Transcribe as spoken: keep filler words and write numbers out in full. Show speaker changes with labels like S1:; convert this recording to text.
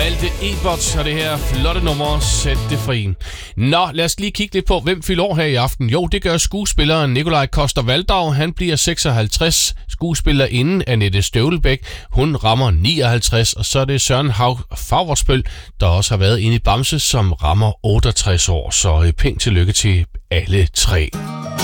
S1: Malte Ebert og det her flotte nummer, Sæt det fri. Nå, lad os lige kigge lidt på, hvem fylder år her i aften. Jo, det gør skuespilleren Nikolaj Coster-Waldau. Han bliver seksoghalvtreds. Skuespillerinden Annette Støvlebæk, hun rammer nioghalvtreds. Og så er det Søren Haug Favrersbøl, der også har været inde i Bamse, som rammer otteogtres år. Så pænt tillykke til alle tre.